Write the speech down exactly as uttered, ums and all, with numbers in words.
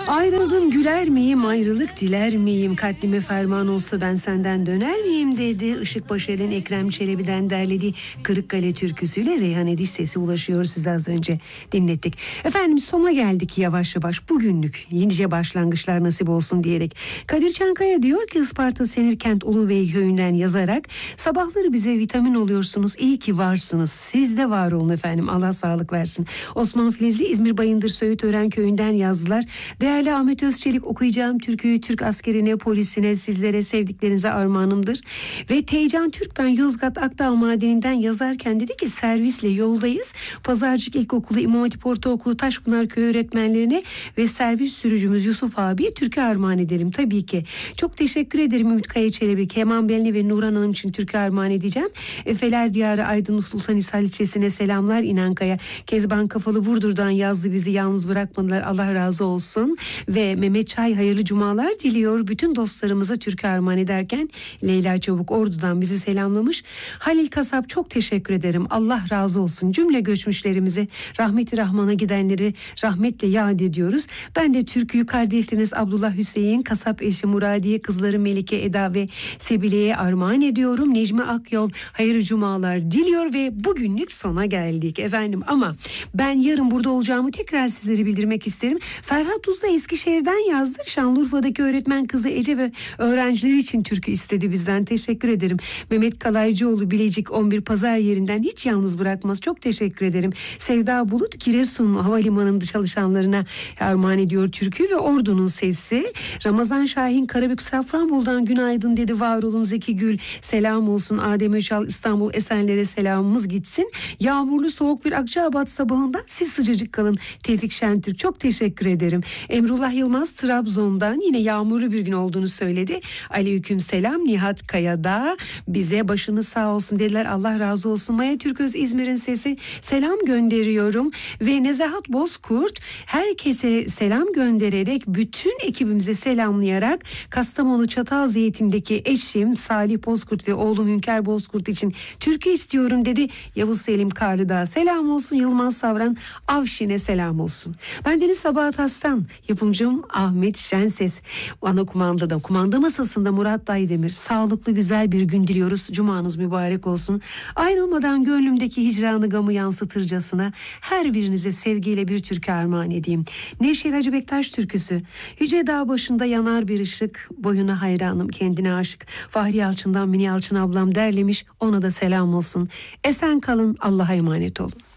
Ayrıldım güler miyim, ayrılık diler miyim, katlime ferman olsa ben senden döner miyim dedi. Işık Başar'ın Ekrem Çelebi'den derlediği Kırıkkale türküsüyle Reyhan Ediş sesi ulaşıyor, size az önce dinlettik. Efendim sona geldik yavaş yavaş, bugünlük yenice başlangıçlar nasip olsun diyerek. Kadir Çankaya diyor ki Isparta Senirkent Ulubey köyünden yazarak, sabahları bize vitamin oluyorsunuz, iyi ki varsınız, siz de var olun efendim, Allah sağlık versin. Osman Filizli İzmir Bayındır Söğütören köyünden yazdılar. Değerli Ahmet Özçelik, okuyacağım türküyü Türk askerine, polisine, sizlere, sevdiklerinize armağanımdır. Ve Teycan Türk, ben Yozgat Akdağ Madeni'nden yazarken dedi ki servisle yoldayız. Pazarcık İlkokulu, İmam Hatip Ortaokulu, Taşpınar Köyü öğretmenlerine ve servis sürücümüz Yusuf abiye türkü armağan edelim tabii ki. Çok teşekkür ederim Ümit Kaya Çelebi, Kemal Belli ve Nurhan Hanım için türkü armağan edeceğim. Efeler Diyarı Aydın Sultanhisar ilçesine selamlar. İnankaya Kezban Kafalı Burdur'dan yazdı, bizi yalnız bırakmadılar, Allah razı olsun. Ve Mehmet Çay hayırlı cumalar diliyor. Bütün dostlarımıza türkü armağan ederken Leyla Çabuk Ordu'dan bizi selamlamış. Halil Kasap, çok teşekkür ederim, Allah razı olsun. Cümle göçmüşlerimizi, rahmeti rahmana gidenleri rahmetle yad ediyoruz. Ben de türküyü kardeşleriniz Abdullah Hüseyin, Kasap eşi Muradiye, kızları Melike, Eda ve Sebile'ye armağan ediyorum. Necmi Akyol hayırlı cumalar diliyor ve bugünlük sona geldik efendim. Ama ben yarın burada olacağımı tekrar sizlere bildirmek isterim. Ferhat Uzda Eskişehir'den yazdı. Şanlıurfa'daki öğretmen kızı Ece ve öğrencileri için türkü istedi bizden. Teşekkür ederim. Mehmet Kalaycıoğlu Bilecik on bir Pazar yerinden hiç yalnız bırakmaz. Çok teşekkür ederim. Sevda Bulut Giresun Havalimanı'nda çalışanlarına armağan ediyor türkü ve Ordu'nun sesi. Ramazan Şahin Karabük Safranbolu'dan günaydın dedi. Var olun Zeki Gül. Selam olsun. Adem Öçal İstanbul Esenler'e selamımız gitsin. Yağmurlu soğuk bir Akçaabat sabahından siz sıcacık kalın. Tevfik Şentürk, çok teşekkür ederim. Emrullah Yılmaz Trabzon'dan yine yağmurlu bir gün olduğunu söyledi. Aleyküm selam. Nihat Kaya'da bize başınız sağ olsun dediler. Allah razı olsun. Maya Türköz İzmir'in sesi, selam gönderiyorum. Ve Nezahat Bozkurt herkese selam göndererek, bütün ekibimize selamlayarak Kastamonu Çatalzeytin'deki eşim Salih Bozkurt ve oğlum Hünkar Bozkurt için türkü istiyorum dedi. Yavuz Selim Karlı'da selam olsun. Yılmaz Savran Avşin'e selam olsun. Ben Deniz Sabahat Aslan, yapımcım Ahmet Şenses, ana kumandada, kumanda masasında Murat Daydemir. Sağlıklı güzel bir gün diliyoruz. Cumanız mübarek olsun. Ayrılmadan gönlümdeki hicranı gamı yansıtırcasına her birinize sevgiyle bir türkü armağan edeyim. Nevşehir Hacı Bektaş türküsü. Yüce dağ başında yanar bir ışık, boyuna hayranım kendine aşık. Fahri Yalçın'dan Mini Yalçın ablam derlemiş, ona da selam olsun. Esen kalın, Allah'a emanet olun.